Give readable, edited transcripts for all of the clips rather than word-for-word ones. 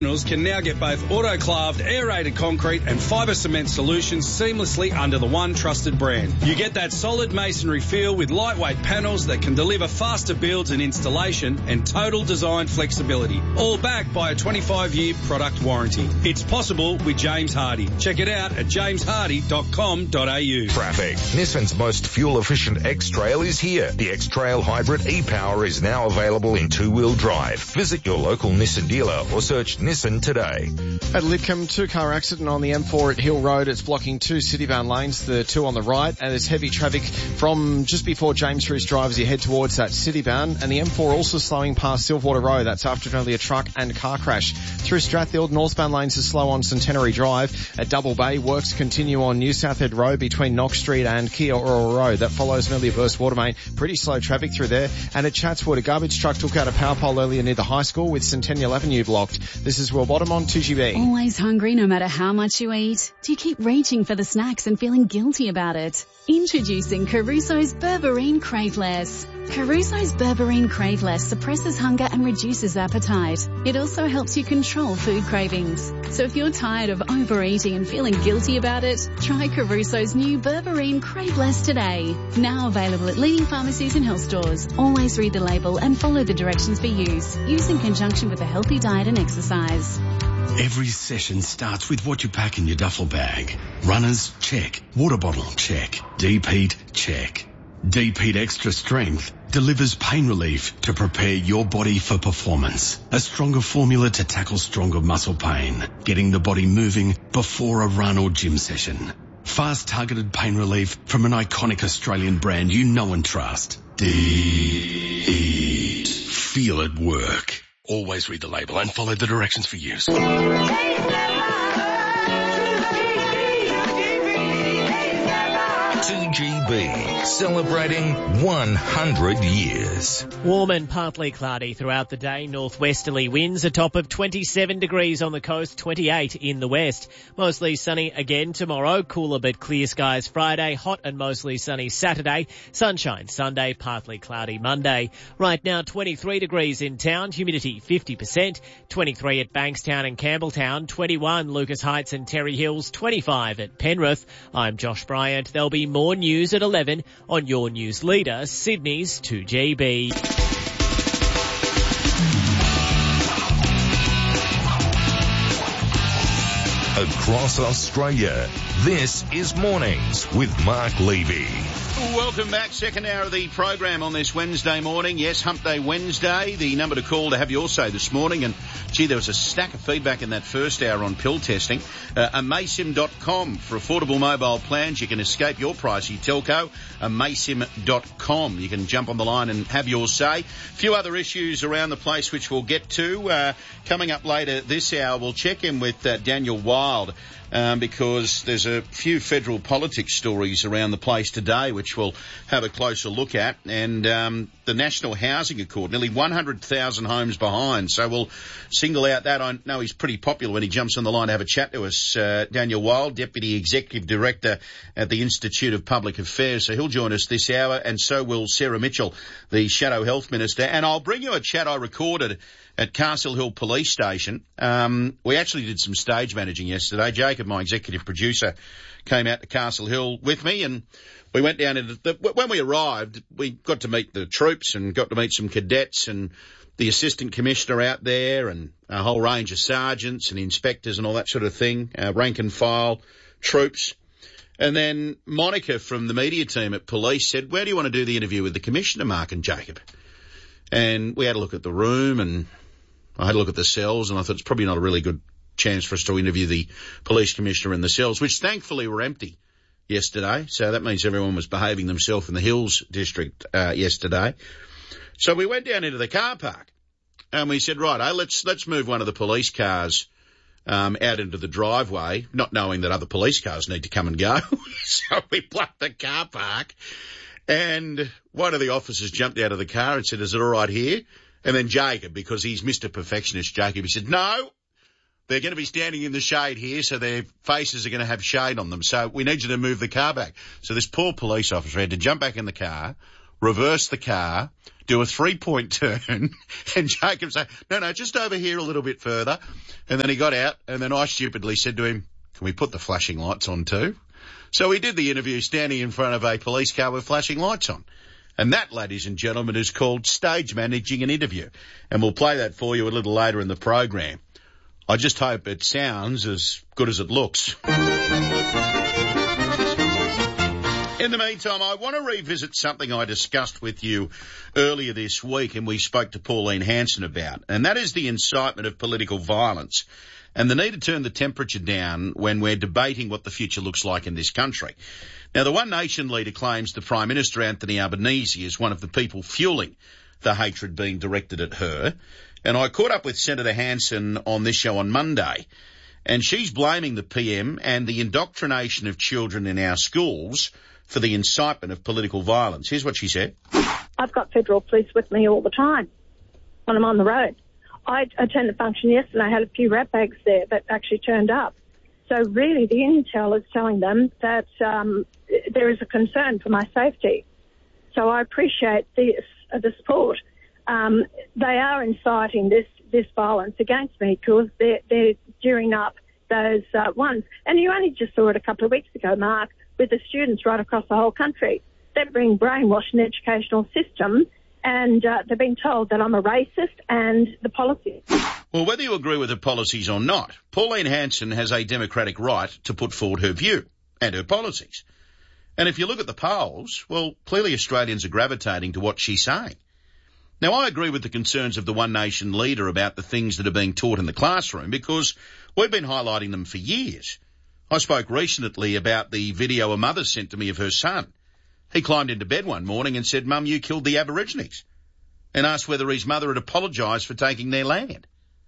Can now get both autoclaved, aerated concrete and fibre cement solutions seamlessly under the one trusted brand. You get that solid masonry feel with lightweight panels that can deliver faster builds and installation and total design flexibility, all backed by a 25-year product warranty. It's possible with James Hardy. Check it out at jameshardy.com.au. Traffic. Nissan's most fuel-efficient X-Trail is here. The X-Trail Hybrid e-Power is now available in two-wheel drive. Visit your local Nissan dealer or search Nissan today. At Lidcombe, two-car accident on the M4 at Hill Road. It's blocking two city-bound lanes, the two on the right, and there's heavy traffic from just before James Roos Drive as you head towards that city-bound. And the M4 also slowing past Silverwater Road. That's after nearly a truck and car crash. Through Strathfield, northbound lanes are slow on Centenary Drive. At Double Bay, works continue on New Southhead Road between Knox Street and Kia Ora Road. That follows an earlier burst water main. Pretty slow traffic through there. And at Chatswood, a garbage truck took out a power pole earlier near the high school with Centennial Avenue blocked. This is Will Bottom on 2GB. Always hungry no matter how much you eat? Do you keep reaching for the snacks and feeling guilty about it? Introducing Caruso's Berberine Craveless. Caruso's Berberine Craveless suppresses hunger and reduces appetite. It also helps you control food cravings. So if you're tired of overeating and feeling guilty about it, try Caruso's new Berberine Craveless today. Now available at leading pharmacies and health stores. Always read the label and follow the directions for use. Use in conjunction with a healthy diet and exercise. Every session starts with what you pack in your duffel bag. Runners, check. Water bottle, check. Deep heat, check. Deep Heat Extra Strength delivers pain relief to prepare your body for performance. A stronger formula to tackle stronger muscle pain, getting the body moving before a run or gym session. Fast targeted pain relief from an iconic Australian brand you know and trust. Deep. Feel it work. Always read the label and follow the directions for use. 2GB, celebrating 100 years. Warm and partly cloudy throughout the day. Northwesterly winds, a top of 27 degrees on the coast, 28 in the west. Mostly sunny again tomorrow. Cooler but clear skies Friday. Hot and mostly sunny Saturday. Sunshine Sunday, partly cloudy Monday. Right now 23 degrees in town. Humidity 50%. 23 at Bankstown and Campbelltown. 21 Lucas Heights and Terry Hills. 25 at Penrith. I'm Josh Bryant. There'll be more news at 11 on your news leader, Sydney's 2GB. Across Australia, this is Mornings with Mark Levy. Welcome back. Second hour of the program on this Wednesday morning. Yes, Hump Day Wednesday. The number to call to have your say this morning. And, gee, there was a stack of feedback in that first hour on pill testing. Amaysim.com for affordable mobile plans. You can escape your pricey telco. Amaysim.com. You can jump on the line and have your say. A few other issues around the place which we'll get to. Coming up later this hour, we'll check in with Daniel Wild. Because there's a few federal politics stories around the place today which we'll have a closer look at. And the National Housing Accord, nearly 100,000 homes behind. So we'll single out that. I know he's pretty popular when he jumps on the line to have a chat to us. Daniel Wild, Deputy Executive Director at the Institute of Public Affairs. So he'll join us this hour, and so will Sarah Mitchell, the Shadow Health Minister. And I'll bring you a chat I recorded at Castle Hill Police Station. We actually did some stage managing yesterday. Jacob, my executive producer, came out to Castle Hill with me, and we went down into when we arrived, we got to meet the troops and got to meet some cadets and the assistant commissioner out there and a whole range of sergeants and inspectors and all that sort of thing, rank and file troops. And then Monica from the media team at police said, "Where do you want to do the interview with the commissioner, Mark and Jacob?" And we had a look at the room, and I had a look at the cells, and I thought it's probably not a really good chance for us to interview the police commissioner in the cells, which thankfully were empty yesterday. So that means everyone was behaving themselves in the Hills district yesterday. So we went down into the car park, and we said, right, let's move one of the police cars out into the driveway, not knowing that other police cars need to come and go. So we blocked the car park, and one of the officers jumped out of the car and said, "Is it all right here?" And then Jacob, because he's Mr. Perfectionist, Jacob, he said, "No, they're going to be standing in the shade here, so their faces are going to have shade on them. So we need you to move the car back." So this poor police officer had to jump back in the car, reverse the car, do a 3-point turn, and Jacob said, no, just over here a little bit further. And then he got out, and then I stupidly said to him, can we put the flashing lights on too? So we did the interview standing in front of a police car with flashing lights on. And that, ladies and gentlemen, is called stage managing an interview. And we'll play that for you a little later in the program. I just hope it sounds as good as it looks. In the meantime, I want to revisit something I discussed with you earlier this week and we spoke to Pauline Hanson about, and that is the incitement of political violence and the need to turn the temperature down when we're debating what the future looks like in this country. Now, the One Nation leader claims the Prime Minister, Anthony Albanese, is one of the people fueling the hatred being directed at her, and I caught up with Senator Hanson on this show on Monday, and she's blaming the PM and the indoctrination of children in our schools for the incitement of political violence. Here's what she said. I've got federal police with me all the time when I'm on the road. I attended a function yesterday. I had a few rat bags there that actually turned up. So really the intel is telling them that there is a concern for my safety. So I appreciate the support. They are inciting this violence against me because they're gearing up those ones. And you only just saw it a couple of weeks ago, Mark, with the students right across the whole country. They're being brainwashed in the educational system and they're being told that I'm a racist and the policies. Well, whether you agree with her policies or not, Pauline Hanson has a democratic right to put forward her view and her policies. And if you look at the polls, well, clearly Australians are gravitating to what she's saying. Now, I agree with the concerns of the One Nation leader about the things that are being taught in the classroom because we've been highlighting them for years. I spoke recently about the video a mother sent to me of her son. He climbed into bed one morning and said, "Mum, you killed the Aborigines," and asked whether his mother had apologised for taking their land.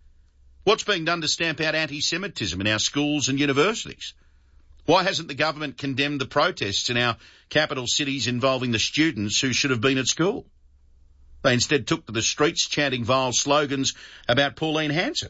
What's being done to stamp out anti-Semitism in our schools and universities? Why hasn't the government condemned the protests in our capital cities involving the students who should have been at school? They instead took to the streets chanting vile slogans about Pauline Hanson.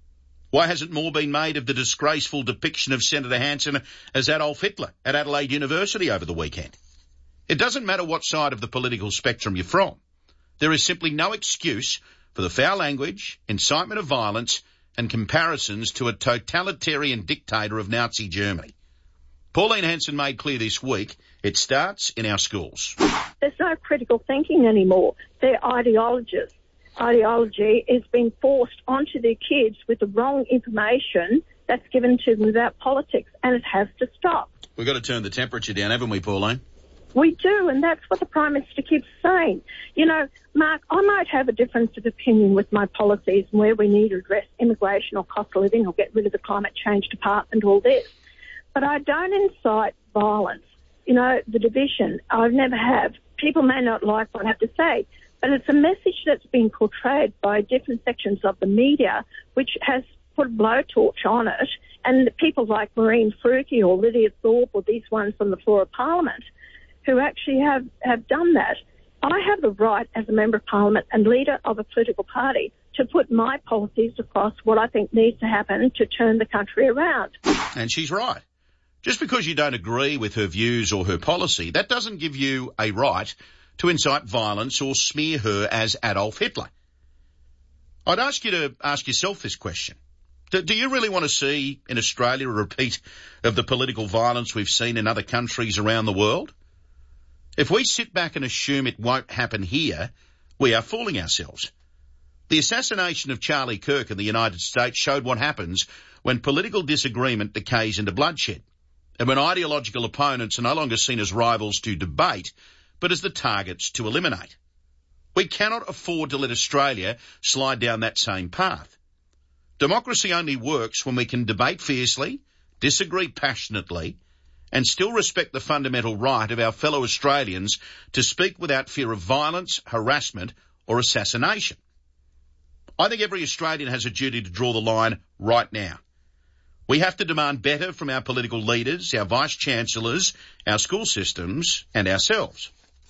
Why hasn't more been made of the disgraceful depiction of Senator Hanson as Adolf Hitler at Adelaide University over the weekend? It doesn't matter what side of the political spectrum you're from. There is simply no excuse for the foul language, incitement of violence, and comparisons to a totalitarian dictator of Nazi Germany. Pauline Hanson made clear this week it starts in our schools. There's no critical thinking anymore. They're ideologists. Ideology is being forced onto their kids with the wrong information that's given to them about politics, and it has to stop. We've got to turn the temperature down, haven't we, Pauline? We do, and that's what the Prime Minister keeps saying. You know, Mark, I might have a difference of opinion with my policies and where we need to address immigration or cost of living or get rid of the climate change department, all this. But I don't incite violence. You know, the division, I never have. People may not like what I have to say, but it's a message that's been portrayed by different sections of the media, which has put a blowtorch on it. And people like Maureen Fruki or Lydia Thorpe or these ones on the floor of Parliament who actually have done that. I have the right as a Member of Parliament and leader of a political party to put my policies across what I think needs to happen to turn the country around. And she's right. Just because you don't agree with her views or her policy, that doesn't give you a right to incite violence or smear her as Adolf Hitler. I'd ask you to ask yourself this question. Do you really want to see in Australia a repeat of the political violence we've seen in other countries around the world? If we sit back and assume it won't happen here, we are fooling ourselves. The assassination of Charlie Kirk in the United States showed what happens when political disagreement decays into bloodshed, and when ideological opponents are no longer seen as rivals to debate, but as the targets to eliminate. We cannot afford to let Australia slide down that same path. Democracy only works when we can debate fiercely, disagree passionately, and still respect the fundamental right of our fellow Australians to speak without fear of violence, harassment, or assassination. I think every Australian has a duty to draw the line right now. We have to demand better from our political leaders, our vice-chancellors, our school systems, and ourselves.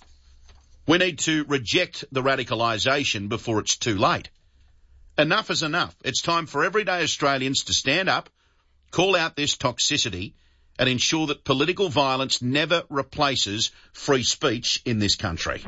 We need to reject the radicalisation before it's too late. Enough is enough. It's time for everyday Australians to stand up, call out this toxicity, and ensure that political violence never replaces free speech in this country.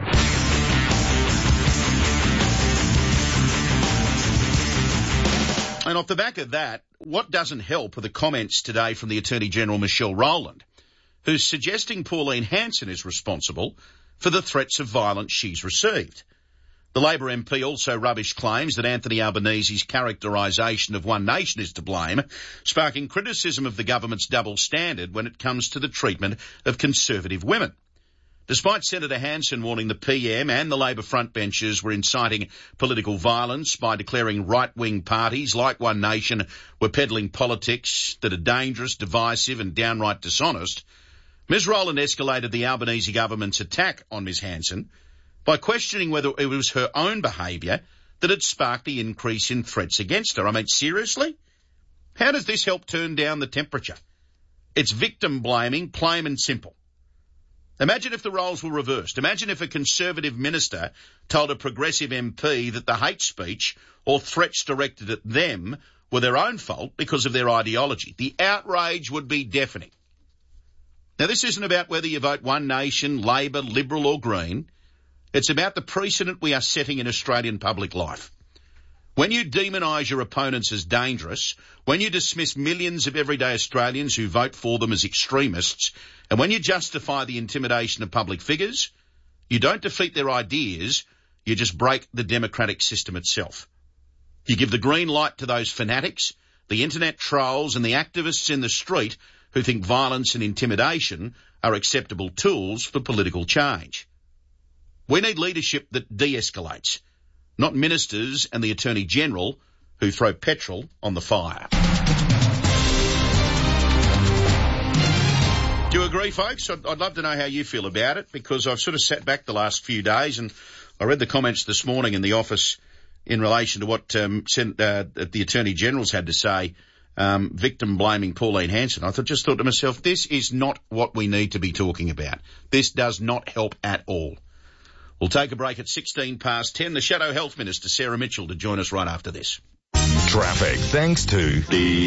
And off the back of that, what doesn't help are the comments today from the Attorney-General Michelle Rowland, who's suggesting Pauline Hanson is responsible for the threats of violence she's received. The Labor MP also rubbished claims that Anthony Albanese's characterisation of One Nation is to blame, sparking criticism of the government's double standard when it comes to the treatment of Conservative women. Despite Senator Hanson warning the PM and the Labor frontbenchers were inciting political violence by declaring right-wing parties like One Nation were peddling politics that are dangerous, divisive and downright dishonest, Ms Rowland escalated the Albanese government's attack on Ms Hanson by questioning whether it was her own behaviour that had sparked the increase in threats against her. I mean, seriously? How does this help turn down the temperature? It's victim blaming, plain and simple. Imagine if the roles were reversed. Imagine if a Conservative minister told a Progressive MP that the hate speech or threats directed at them were their own fault because of their ideology. The outrage would be deafening. Now, this isn't about whether you vote One Nation, Labor, Liberal or Green. It's about the precedent we are setting in Australian public life. When you demonise your opponents as dangerous, when you dismiss millions of everyday Australians who vote for them as extremists, and when you justify the intimidation of public figures, you don't defeat their ideas, you just break the democratic system itself. You give the green light to those fanatics, the internet trolls and the activists in the street who think violence and intimidation are acceptable tools for political change. We need leadership that de-escalates, not ministers and the Attorney-General who throw petrol on the fire. Do you agree, folks? I'd love to know how you feel about it, because I've sort of sat back the last few days and I read the comments this morning in the office in relation to what the Attorney-General's had to say, victim blaming Pauline Hanson. I just thought to myself, this is not what we need to be talking about. This does not help at all. We'll take a break at 10:16. The Shadow Health Minister, Sarah Mitchell, to join us right after this. Traffic thanks to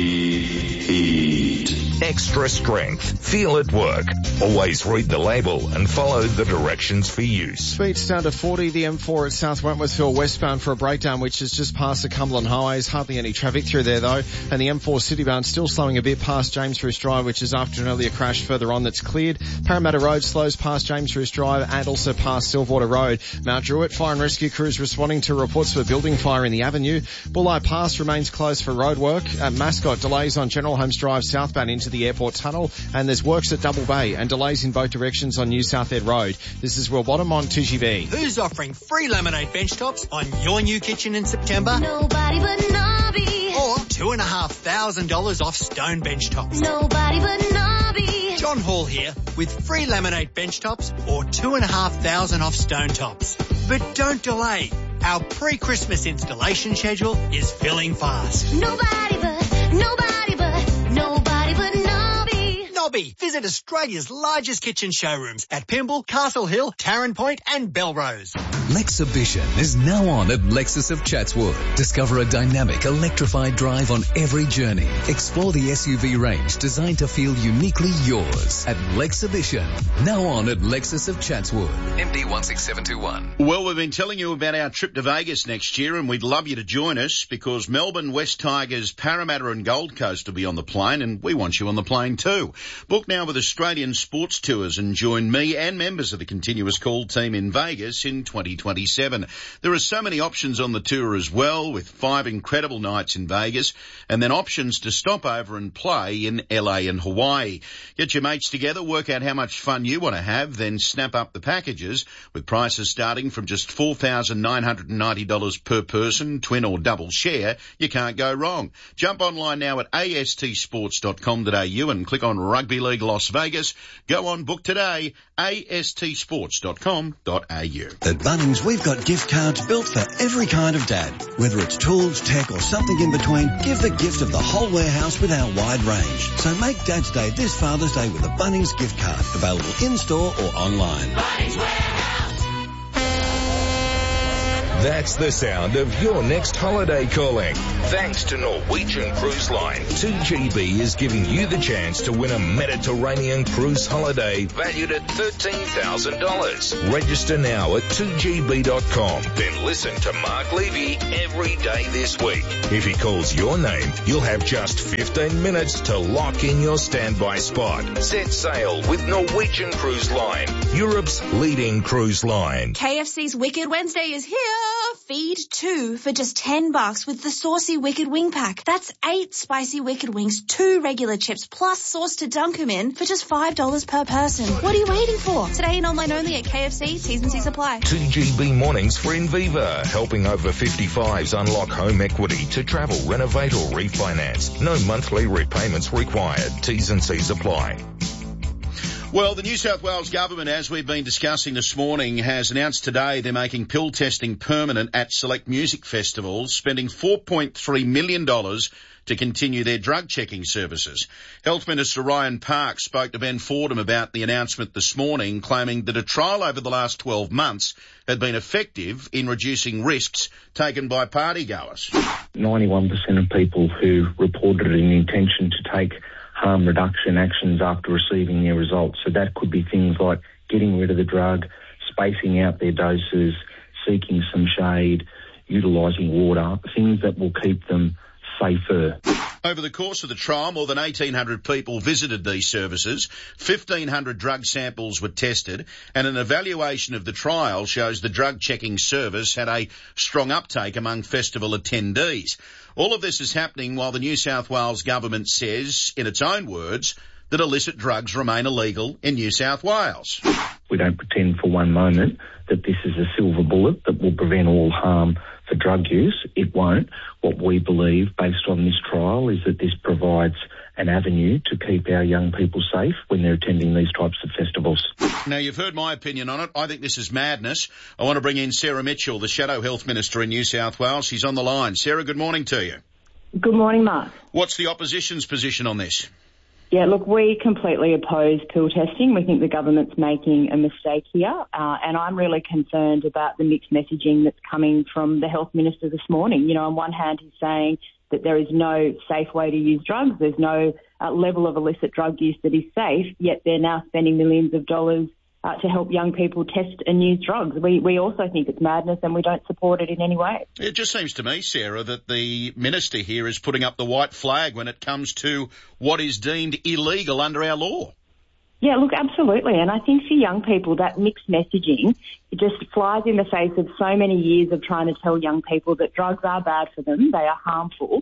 Extra Strength. Feel it work. Always read the label and follow the directions for use. Speed's down to 40. The M4 at South Wentworthville westbound for a breakdown, which is just past the Cumberland Highways. Hardly any traffic through there though. And the M4 citybound still slowing a bit past James Roos Drive, which is after an earlier crash further on that's cleared. Parramatta Road slows past James Roos Drive and also past Silverwater Road. Mount Druitt fire and rescue crews responding to reports of a building fire in the avenue. Bulleye Pass remains closed for roadwork. At Mascot, delays on General Holmes Drive southbound into the airport tunnel, and there's works at Double Bay and delays in both directions on New South Ed Road. This is Will Bottom on 2GB. Who's offering free laminate bench tops on your new kitchen in September? Nobody but Nobby. Or $2,500 off stone bench tops? Nobody but Nobby. John Hall here with free laminate bench tops or $2,500 off stone tops. But don't delay. Our pre-Christmas installation schedule is filling fast. Nobody but Nobby. Nobby. Visit Australia's largest kitchen showrooms at Pymble, Castle Hill, Tarrant Point and Belrose. Lexibition is now on at Lexus of Chatswood. Discover a dynamic, electrified drive on every journey. Explore the SUV range designed to feel uniquely yours at Lexibition. Now on at Lexus of Chatswood. MD 16721. Well, we've been telling you about our trip to Vegas next year, and we'd love you to join us because Melbourne, West Tigers, Parramatta and Gold Coast will be on the plane, and we want you on the plane too. Book now with Australian Sports Tours and join me and members of the Continuous Call team in Vegas in 2027. There are so many options on the tour as well, with 5 incredible nights in Vegas and then options to stop over and play in LA and Hawaii. Get your mates together, work out how much fun you want to have, then snap up the packages with prices starting from just $4,990 per person, twin or double share. You can't go wrong. Jump online now at astsports.com.au and click on Rugby League Las Vegas. Go on, book today, astsports.com.au. At Bunnings, we've got gift cards built for every kind of dad. Whether it's tools, tech or something in between, give the gift of the whole warehouse with our wide range. So make Dad's Day this Father's Day with a Bunnings gift card. Available in-store or online. Bunnings Warehouse. That's the sound of your next holiday calling. Thanks to Norwegian Cruise Line, 2GB is giving you the chance to win a Mediterranean cruise holiday valued at $13,000. Register now at 2gb.com. Then listen to Mark Levy every day this week. If he calls your name, you'll have just 15 minutes to lock in your standby spot. Set sail with Norwegian Cruise Line, Europe's leading cruise line. KFC's Wicked Wednesday is here. Feed 2 for just $10 with the saucy Wicked Wing Pack. That's 8 spicy Wicked Wings, 2 regular chips, plus sauce to dunk 'em in for just $5 per person. What are you waiting for? Today and online only at KFC. T's and C's apply. 2GB mornings for Inviva, helping over 55s unlock home equity to travel, renovate or refinance. No monthly repayments required. T's and C's apply. Well, the New South Wales government, as we've been discussing this morning, has announced today they're making pill testing permanent at select music festivals, spending $4.3 million to continue their drug checking services. Health Minister Ryan Park spoke to Ben Fordham about the announcement this morning, claiming that a trial over the last 12 months had been effective in reducing risks taken by partygoers. 91% of people who reported an intention to take harm reduction actions after receiving their results. So that could be things like getting rid of the drug, spacing out their doses, seeking some shade, utilising water, things that will keep them safer. Over the course of the trial, more than 1,800 people visited these services, 1,500 drug samples were tested, and an evaluation of the trial shows the drug checking service had a strong uptake among festival attendees. All of this is happening while the New South Wales government says, in its own words, that illicit drugs remain illegal in New South Wales. We don't pretend for one moment that this is a silver bullet that will prevent all harm for drug use. It won't. What we believe, based on this trial, is that this provides an avenue to keep our young people safe when they're attending these types of festivals. Now, you've heard my opinion on it. I think this is madness. I want to bring in Sarah Mitchell, the Shadow Health Minister in New South Wales. She's on the line. Sarah, good morning to you. Good morning, Mark. What's the opposition's position on this? Yeah, look, we completely oppose pill testing. We think the government's making a mistake here, and I'm really concerned about the mixed messaging that's coming from the Health Minister this morning. You know, on one hand, he's saying that there is no safe way to use drugs. There's no level of illicit drug use that is safe, yet they're now spending millions of dollars to help young people test and use drugs. We also think it's madness and we don't support it in any way. It just seems to me, Sarah, that the minister here is putting up the white flag when it comes to what is deemed illegal under our law. Yeah, look, absolutely. And I think for young people, that mixed messaging, it just flies in the face of so many years of trying to tell young people that drugs are bad for them, they are harmful.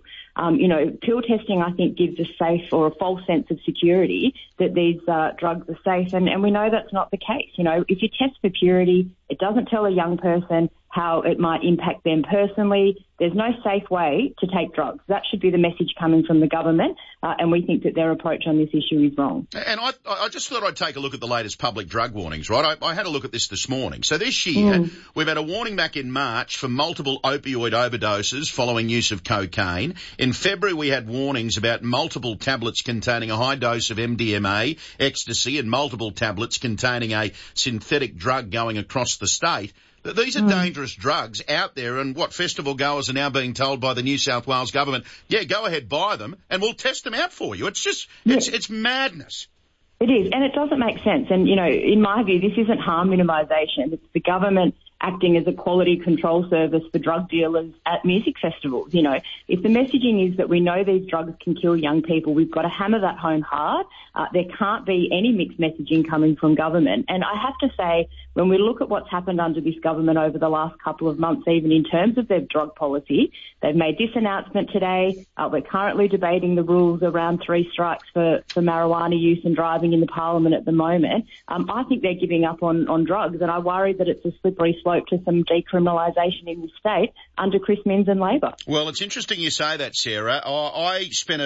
Pill testing, I think, gives a safe or a false sense of security that these drugs are safe. And we know that's not the case. You know, if you test for purity, it doesn't tell a young person how it might impact them personally. There's no safe way to take drugs. That should be the message coming from the government, and we think that their approach on this issue is wrong. And I just thought I'd take a look at the latest public drug warnings, right? I had a look at this morning. So this year, we've had a warning back in March for multiple opioid overdoses following use of cocaine. In February, we had warnings about multiple tablets containing a high dose of MDMA, ecstasy, and multiple tablets containing a synthetic drug going across the state. These are dangerous drugs out there, and what festival goers are now being told by the New South Wales government, yeah, go ahead, buy them, and we'll test them out for you. It's just, it's madness. It is, and it doesn't make sense. And, you know, in my view, this isn't harm minimisation. It's the government acting as a quality control service for drug dealers at music festivals. You know, if the messaging is that we know these drugs can kill young people, we've got to hammer that home hard. There can't be any mixed messaging coming from government. And I have to say, when we look at what's happened under this government over the last couple of months, even in terms of their drug policy, they've made this announcement today. We're currently debating the rules around 3 strikes for marijuana use and driving in the parliament at the moment. I think they're giving up on drugs, and I worry that it's a slippery slope to some decriminalisation in the state under Chris Minns and Labor. Well, it's interesting you say that, Sarah. I spent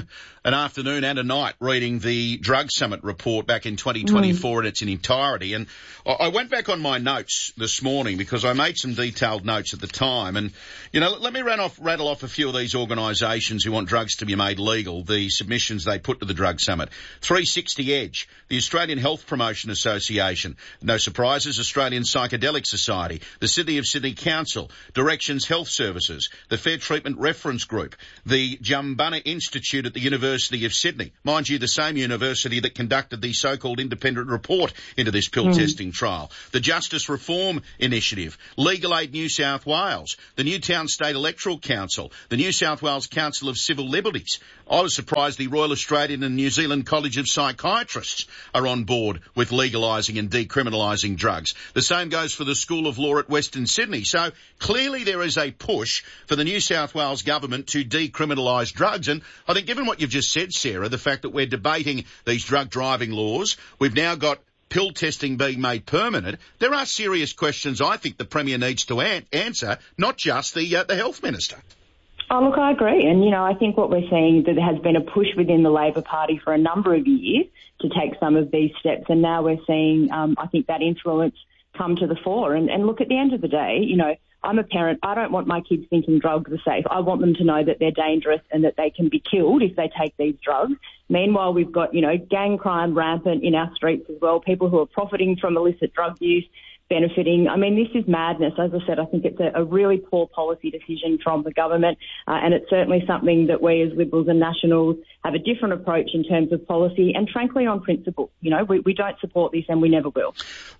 an afternoon and a night reading the Drug Summit report back in 2024 in its entirety, and I went back on my notes this morning because I made some detailed notes at the time. And, you know, let me rattle off a few of these organisations who want drugs to be made legal, the submissions they put to the Drug Summit. 360 Edge, the Australian Health Promotion Association, no surprises, Australian Psychedelic Society, Society, the City of Sydney Council, Directions Health Services, the Fair Treatment Reference Group, the Jumbunna Institute at the University of Sydney. Mind you, the same university that conducted the so-called independent report into this pill testing trial. The Justice Reform Initiative, Legal Aid New South Wales, the Newtown State Electoral Council, the New South Wales Council of Civil Liberties. I was surprised the Royal Australian and New Zealand College of Psychiatrists are on board with legalising and decriminalising drugs. The same goes for the School of Law at Western Sydney. So clearly there is a push for the New South Wales government to decriminalise drugs. And I think given what you've just said, Sarah, the fact that we're debating these drug driving laws, we've now got pill testing being made permanent, there are serious questions I think the Premier needs to answer, not just the Health Minister. Oh, look, I agree. And, I think what we're seeing, that there has been a push within the Labor Party for a number of years to take some of these steps. And now we're seeing, I think, that influence come to the fore. And look, at the end of the day, I'm a parent. I don't want my kids thinking drugs are safe. I want them to know that they're dangerous and that they can be killed if they take these drugs. Meanwhile, we've got, gang crime rampant in our streets as well, people who are profiting from illicit drug use, benefiting. I mean, this is madness. As I said, I think it's a really poor policy decision from the government, and it's certainly something that we as Liberals and Nationals have a different approach in terms of policy and, frankly, on principle. We don't support this and we never will.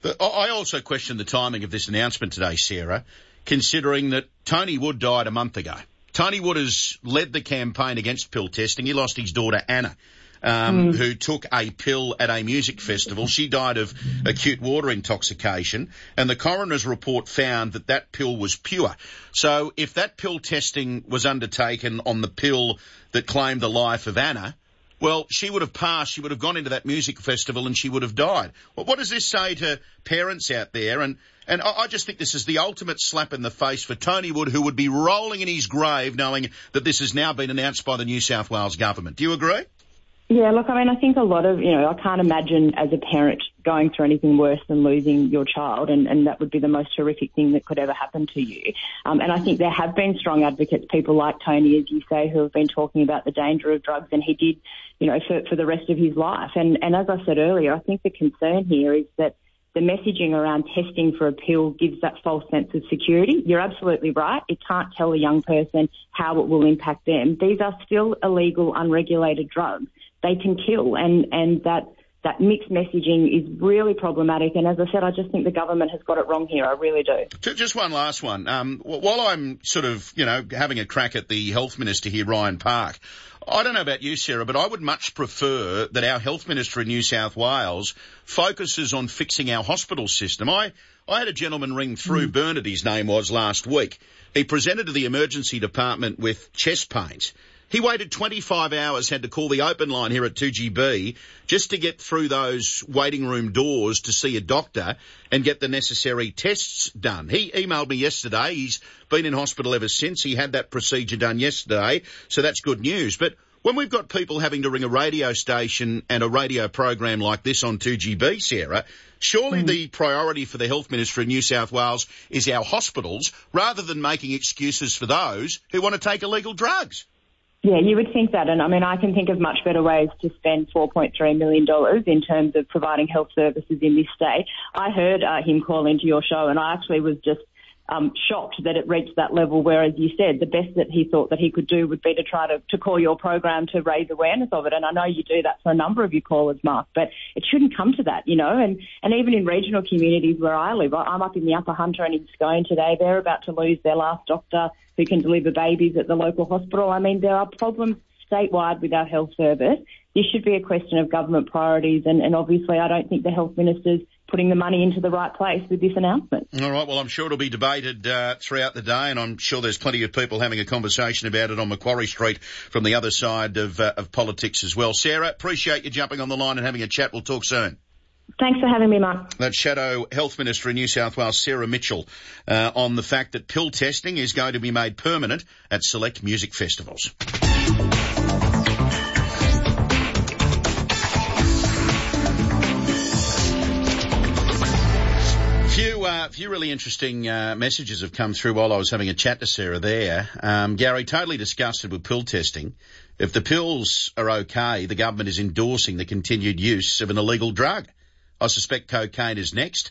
I also question the timing of this announcement today, Sarah, considering that Tony Wood died a month ago. Tony Wood has led the campaign against pill testing. He lost his daughter, Anna, who took a pill at a music festival. She died of acute water intoxication, and the coroner's report found that pill was pure. So if that pill testing was undertaken on the pill that claimed the life of Anna, well, she would have passed, she would have gone into that music festival and she would have died. Well, what does this say to parents out there? And I just think this is the ultimate slap in the face for Tony Wood, who would be rolling in his grave knowing that this has now been announced by the New South Wales government. Do you agree? Yeah, look, I mean, I think a lot of, I can't imagine as a parent going through anything worse than losing your child, and that would be the most horrific thing that could ever happen to you. And I think there have been strong advocates, people like Tony, as you say, who have been talking about the danger of drugs, and he did, for the rest of his life. And as I said earlier, I think the concern here is that the messaging around testing for a pill gives that false sense of security. You're absolutely right. It can't tell a young person how it will impact them. These are still illegal, unregulated drugs. They can kill, and that mixed messaging is really problematic. And as I said, I just think the government has got it wrong here. I really do. Just one last one. While I'm sort of, having a crack at the Health Minister here, Ryan Park, I don't know about you, Sarah, but I would much prefer that our Health Minister in New South Wales focuses on fixing our hospital system. I had a gentleman ring through, Bernard his name was, last week. He presented to the emergency department with chest pains. He waited 25 hours, had to call the open line here at 2GB just to get through those waiting room doors to see a doctor and get the necessary tests done. He emailed me yesterday. He's been in hospital ever since. He had that procedure done yesterday, so that's good news. But when we've got people having to ring a radio station and a radio program like this on 2GB, Sarah, surely the priority for the Health Minister in New South Wales is our hospitals rather than making excuses for those who want to take illegal drugs. Yeah, you would think that. And I mean, I can think of much better ways to spend $4.3 million in terms of providing health services in this state. I heard him call into your show, and I actually was just shocked that it reached that level where, as you said, the best that he thought that he could do would be to try to call your program to raise awareness of it. And I know you do that for a number of your callers, Mark, but it shouldn't come to that, and even in regional communities where I live, I'm up in the Upper Hunter and in Scone today. They're about to lose their last doctor who can deliver babies at the local hospital. I mean, there are problems statewide with our health service. This should be a question of government priorities, and obviously I don't think the Health Minister's putting the money into the right place with this announcement. All right, well, I'm sure it'll be debated throughout the day, and I'm sure there's plenty of people having a conversation about it on Macquarie Street from the other side of politics as well. Sarah, appreciate you jumping on the line and having a chat. We'll talk soon. Thanks for having me, Mark. That's Shadow Health Minister in New South Wales, Sarah Mitchell, on the fact that pill testing is going to be made permanent at select music festivals. Few really interesting messages have come through while I was having a chat to Sarah there. Gary, totally disgusted with pill testing. If the pills are okay, the government is endorsing the continued use of an illegal drug. I suspect cocaine is next.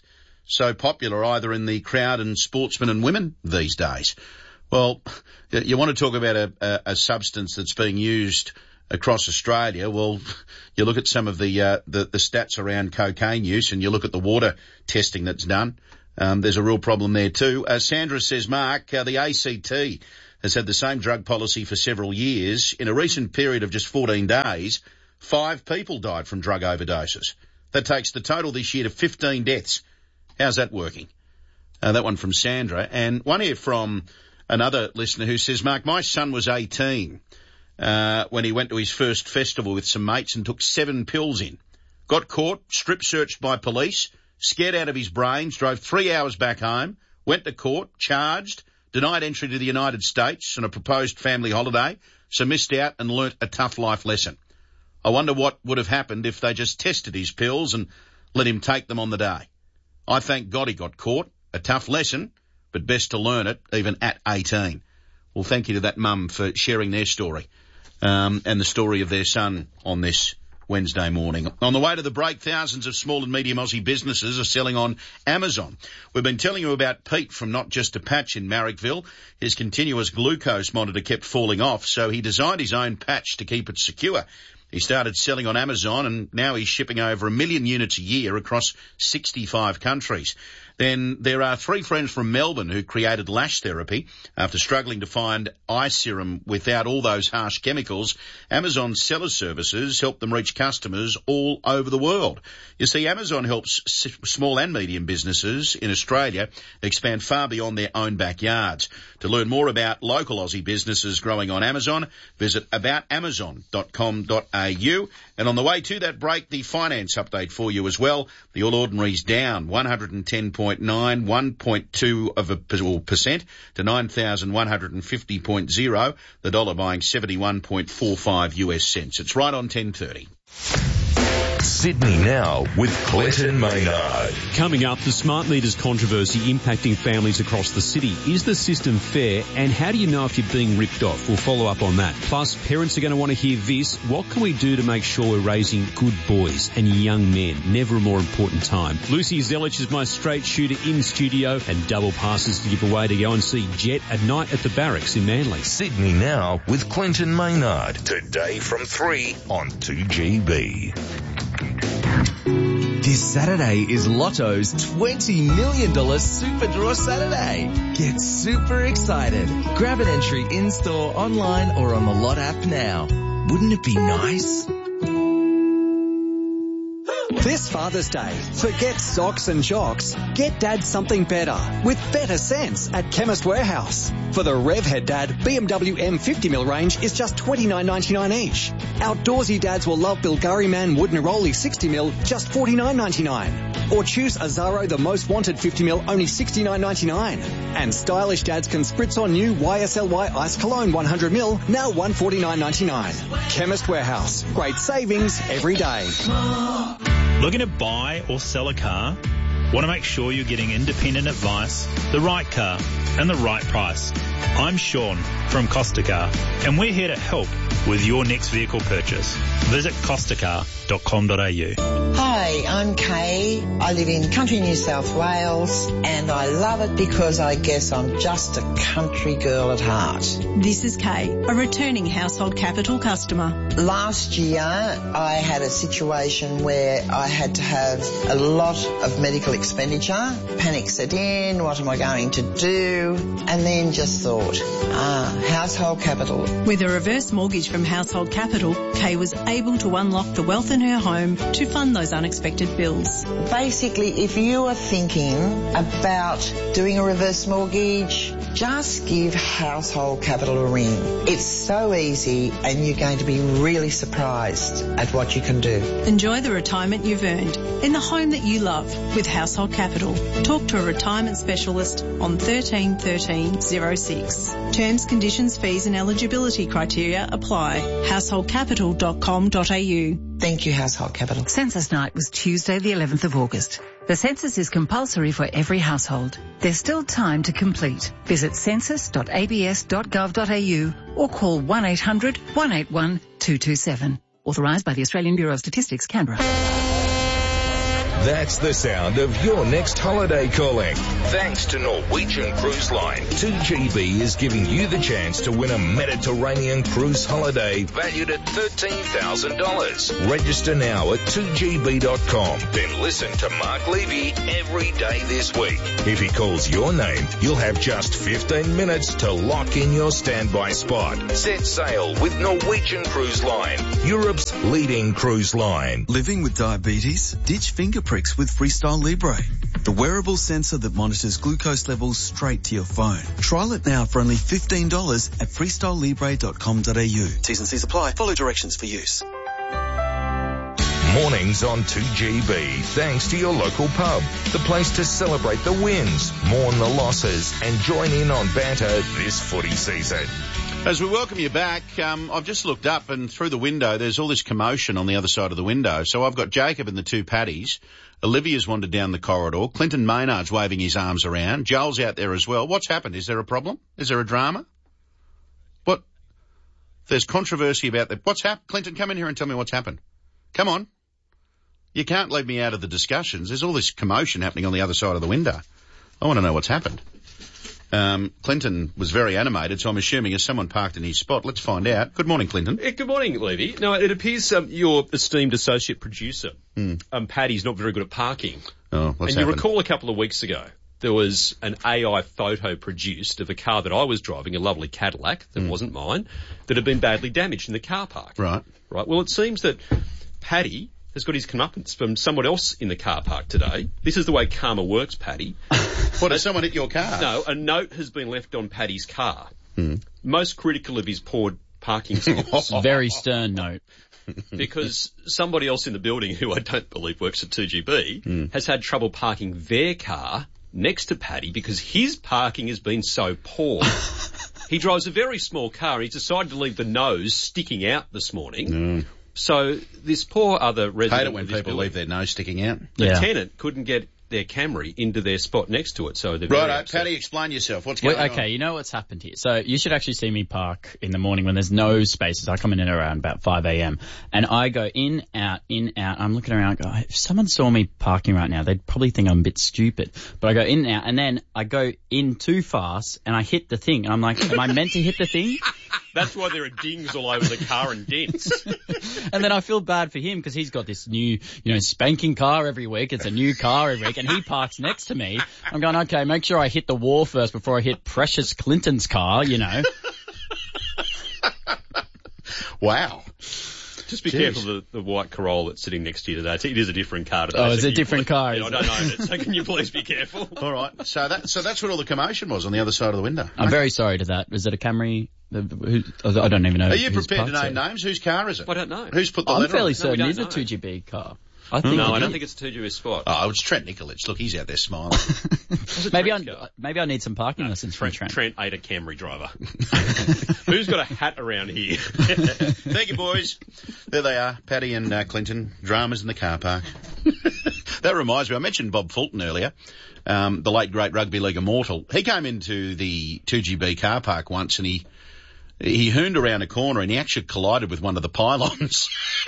so popular either in the crowd and sportsmen and women these days? Well, you want to talk about a substance that's being used across Australia. Well, you look at some of the stats around cocaine use, and you look at the water testing that's done. There's a real problem there too. Sandra says, Mark, the ACT has had the same drug policy for several years. In a recent period of just 14 days, 5 people died from drug overdoses. That takes the total this year to 15 deaths. How's that working? That one from Sandra. And one here from another listener who says, Mark, my son was 18 when he went to his first festival with some mates and took 7 pills in. Got caught, strip searched by police, scared out of his brains, drove 3 hours back home, went to court, charged, denied entry to the United States on a proposed family holiday, so missed out and learnt a tough life lesson. I wonder what would have happened if they just tested his pills and let him take them on the day. I thank God he got caught. A tough lesson, but best to learn it even at 18. Well, thank you to that mum for sharing their story and the story of their son on this Wednesday morning. On the way to the break, thousands of small and medium Aussie businesses are selling on Amazon. We've been telling you about Pete from Not Just a Patch in Marrickville. His continuous glucose monitor kept falling off, so he designed his own patch to keep it secure. He started selling on Amazon, and now he's shipping over 1 million units a year across 65 countries. Then there are 3 friends from Melbourne who created lash therapy after struggling to find eye serum without all those harsh chemicals. Amazon seller services help them reach customers all over the world. You see, Amazon helps small and medium businesses in Australia expand far beyond their own backyards. To learn more about local Aussie businesses growing on Amazon, visit aboutamazon.com.au. And on the way to that break, the finance update for you as well. The All Ordinary's down 110.9, 1.2% to 9,150.0. The dollar buying 71.45 US cents. It's right on 10:30. Sydney Now with Clinton Maynard. Coming up, the smart meters controversy impacting families across the city. Is the system fair, and how do you know if you're being ripped off? We'll follow up on that. Plus, parents are going to want to hear this. What can we do to make sure we're raising good boys and young men? Never a more important time. Lucy Zelich is my straight shooter in studio, and double passes to give away to go and see Jet at night at the Barracks in Manly. Sydney Now with Clinton Maynard. Today from 3 on 2GB. This Saturday is Lotto's $20 million Super Draw Saturday. Get super excited. Grab an entry in-store, online or on the Lot app now. Wouldn't it be nice? This Father's Day, forget socks and jocks. Get Dad something better with better sense at Chemist Warehouse. For the Revhead Dad, BMW M50mm range is just $29.99 each. Outdoorsy dads will love Bilgari Man Wood Neroli 60mm, just $49.99. Or choose Azaro the Most Wanted 50mm, only $69.99. And stylish dads can spritz on new YSLY Ice Cologne 100ml, now $149.99. Chemist Warehouse, great savings every day. Looking to buy or sell a car? Want to make sure you're getting independent advice, the right car, and the right price? I'm Sean from Costa Car, and we're here to help with your next vehicle purchase. Visit costacar.com.au. Hi, I'm Kay. I live in country New South Wales, and I love it because I guess I'm just a country girl at heart. This is Kay, a returning Household Capital customer. Last year, I had a situation where I had to have a lot of medical expenditure. Panic set in, what am I going to do? And then just thought, Household Capital. With a reverse mortgage from Household Capital, Kay was able to unlock the wealth in her home to fund those unexpected bills. Basically, if you are thinking about doing a reverse mortgage, just give Household Capital a ring. It's so easy, and you're going to be really surprised at what you can do. Enjoy the retirement you've earned in the home that you love with Household Capital. Talk to a retirement specialist on 13 13 06. Terms, conditions, fees and eligibility criteria apply. Householdcapital.com.au. Thank you, Household Capital. Census night was Tuesday the 11th of August. The census is compulsory for every household. There's still time to complete. Visit census.abs.gov.au or call 1800 181 227. Authorised by the Australian Bureau of Statistics, Canberra. That's the sound of your next holiday calling. Thanks to Norwegian Cruise Line, 2GB is giving you the chance to win a Mediterranean cruise holiday valued at $13,000. Register now at 2gb.com. Then listen to Mark Levy every day this week. If he calls your name, you'll have just 15 minutes to lock in your standby spot. Set sail with Norwegian Cruise Line, Europe's leading cruise line. Living with diabetes? Ditch finger pricks with Freestyle Libre, the wearable sensor that monitors glucose levels straight to your phone. Trial it now for only $15 at freestylelibre.com.au. T's and C's apply. Follow directions for use. Mornings on 2GB, thanks to your local pub, the place to celebrate the wins, mourn the losses, and join in on banter this footy season. As we welcome you back, I've just looked up and through the window, there's all this commotion on the other side of the window. So I've got Jacob and the two Paddies. Olivia's wandered down the corridor. Clinton Maynard's waving his arms around. Joel's out there as well. What's happened? Is there a problem? Is there a drama? What? There's controversy about that. What's happened? Clinton, come in here and tell me what's happened. Come on. You can't leave me out of the discussions. There's all this commotion happening on the other side of the window. I want to know what's happened. Clinton was very animated, so I'm assuming there's someone parked in his spot. Let's find out. Good morning, Clinton. Good morning, Levy. No, it appears your esteemed associate producer, Paddy's not very good at parking. Oh, what's And happened? you recall a couple of weeks ago, there was an AI photo produced of a car that I was driving, a lovely Cadillac that wasn't mine, that had been badly damaged in the car park. Right. Right. Well, it seems that Paddy has got his comeuppance from someone else in the car park today. This is the way karma works, Paddy. What, has someone hit your car? No, a note has been left on Paddy's car. Most critical of his poor parking skills. Very stern note. Because somebody else in the building, who I don't believe works at 2GB, has had trouble parking their car next to Paddy because his parking has been so poor. He drives a very small car. He's decided to leave the nose sticking out this morning. So this poor other resident... Hate it when people leave their nose sticking out. The tenant couldn't get their Camry into their spot next to it, so they're very Righto, upset. Paddy, explain yourself. What's going on? Okay, you know what's happened here. So you should actually see me park in the morning when there's no spaces. I come in at around about 5 a.m. and I go in, out. I'm looking around, go, if someone saw me parking right now, they'd probably think I'm a bit stupid. But I go in and out, and then I go in too fast and I hit the thing. And I'm like, am I meant to hit the thing? That's why there are dings all over the car and dents. And then I feel bad for him because he's got this new, spanking car every week. It's a new car every week, and he parks next to me. I'm going, okay, make sure I hit the wall first before I hit Precious Clinton's car, Wow. Just be careful of the white Corolla that's sitting next to you today. It is a different car today. Oh, it's a different car. I don't own it, so can you please be careful? All right. So that's what all the commotion was on the other side of the window. I'm very sorry to that. Is it a Camry? I don't even know. Are you prepared to name names? Whose car is it? I don't know. Who's put the I'm letter fairly on? certain No, we it's a don't know. 2GB car. I don't think it's a 2GB spot. Oh, it's Trent Nicolich. Look, he's out there smiling. Maybe I need some parking lessons from Trent. Trent ate a Camry driver. Who's got a hat around here? Thank you, boys. There they are, Paddy and Clinton. Dramas in the car park. That reminds me, I mentioned Bob Fulton earlier, the late great rugby league immortal. He came into the 2GB car park once and he hooned around a corner and he actually collided with one of the pylons.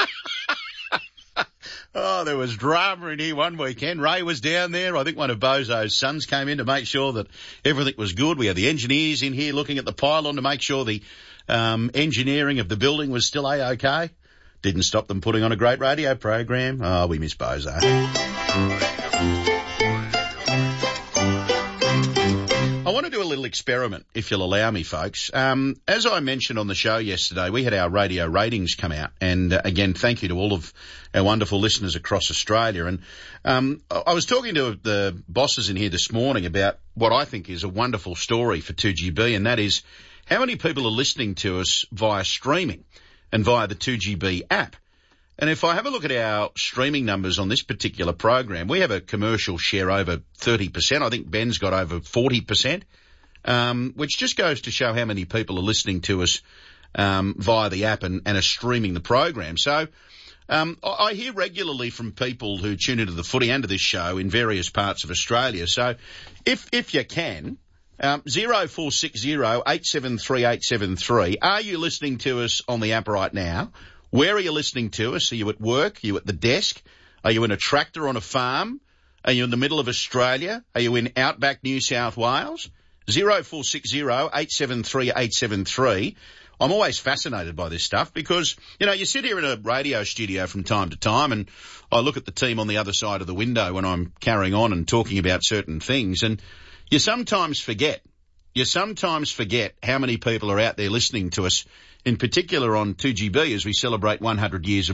Oh, there was drama in here one weekend. Ray was down there. I think one of Bozo's sons came in to make sure that everything was good. We had the engineers in here looking at the pylon to make sure the engineering of the building was still A-OK. Didn't stop them putting on a great radio program. Oh, we miss Bozo. I want to do a little experiment, if you'll allow me, folks. As I mentioned on the show yesterday, we had our radio ratings come out. And again, thank you to all of our wonderful listeners across Australia. And I was talking to the bosses in here this morning about what I think is a wonderful story for 2GB, and that is how many people are listening to us via streaming and via the 2GB app. And if I have a look at our streaming numbers on this particular program, we have a commercial share over 30%. I think Ben's got over 40%, which just goes to show how many people are listening to us via the app and are streaming the program. So I hear regularly from people who tune into the footy and to this show in various parts of Australia. So if you can, 0460 873 873, are you listening to us on the app right now? Where are you listening to us? Are you at work? Are you at the desk? Are you in a tractor on a farm? Are you in the middle of Australia? Are you in outback New South Wales? 0460 873 873. I'm always fascinated by this stuff because, you know, you sit here in a radio studio from time to time and I look at the team on the other side of the window when I'm carrying on and talking about certain things, and you sometimes forget how many people are out there listening to us, in particular on 2GB as we celebrate 100 years of